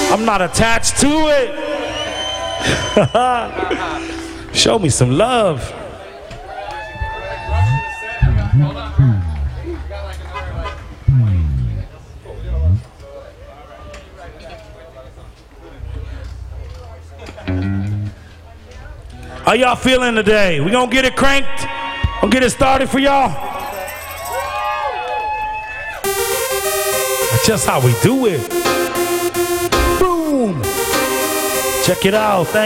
I'm not attached to it. Show me some love. How y'all feeling today? We gonna get it cranked? Gonna get it started for y'all? That's just how we do it. Boom! Check it out. Thank